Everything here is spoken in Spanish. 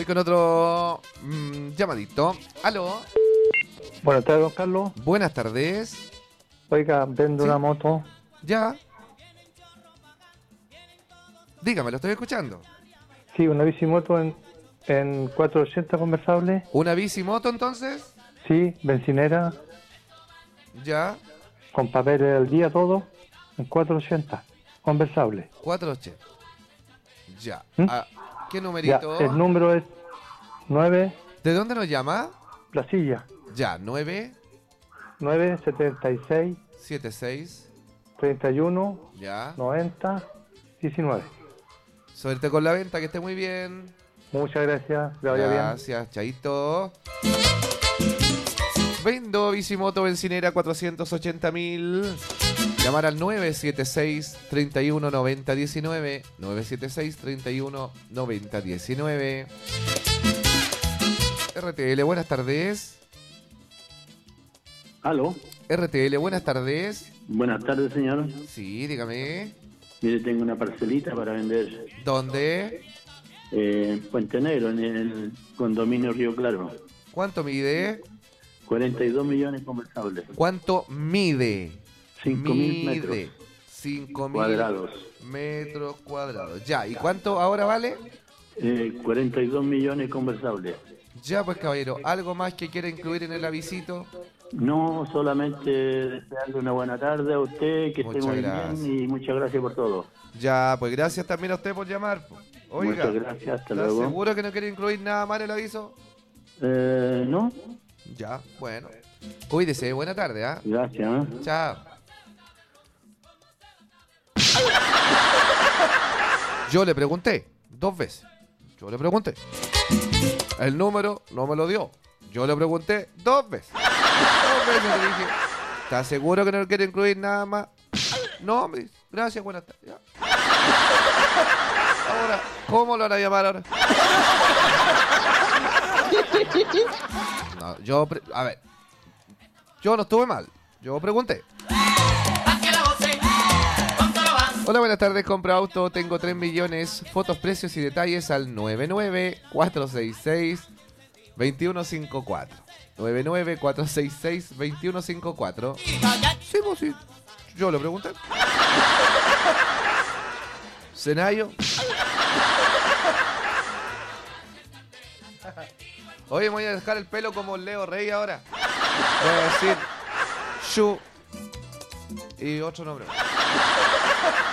Con otro llamadito. Aló. Buenas tardes, don Carlos. Buenas tardes. Oiga, vendo ¿Sí? una moto. Ya. Dígame, lo estoy escuchando. Sí, una bicimoto en 480 conversable. ¿Una bicimoto entonces? Sí, bencinera, Ya. con papeles al día todo. En 480 conversable. 480. Ya. ¿Mm? Ah, ¿qué Ya, numerito? el número es 9, ¿De dónde nos llama? la silla. Ya, 9, 976 76. 31 Ya. 90 19. Suerte con la venta, que esté muy bien. Muchas gracias, que vaya bien. Gracias, Chaito. Vendo bicimoto bencinera 480.000. Llamar al 976-3190-19. 976-3190-19. RTL, buenas tardes. Aló, RTL, buenas tardes. buenas tardes, señor. Sí, dígame. Mire, tengo una parcelita para vender ¿Dónde? en Puente Negro, en el condominio Río Claro. ¿Cuánto mide? 42 millones conversables. ¿Cuánto mide? 5.000 metros 5.000 cuadrados. metros cuadrados. Ya, ¿y cuánto ahora vale? 42 millones conversables. Ya, pues caballero, ¿algo más que quiera incluir en el avisito? No, solamente desearle una buena tarde a usted, que esté Muchas muy gracias. bien y muchas gracias por todo. Ya, pues gracias también a usted por llamar. Po. Oiga, Muchas gracias, hasta ¿estás luego. seguro que no quiere incluir nada más en el aviso? No, Ya, bueno. Cuídese, buena tarde, ¿ah? gracias. Chao. Yo le pregunté 2 veces. Yo le pregunté. El número no me lo dio. Yo le pregunté 2 veces. 2 veces le dije, ¿estás seguro que no quiere incluir nada más? No, me dice, gracias, buenas tardes. Ya. Ahora, ¿cómo lo van a llamar ahora? No, a ver, yo no estuve mal. Yo pregunté. Hola, buenas tardes, compra auto, tengo 3 millones, fotos, precios y detalles al 99466-2154. 99466-2154. Sí, pues sí, yo lo pregunté. Senayo. Oye, me voy a dejar el pelo como Leo Rey ahora. Voy a decir Shu y otro nombre.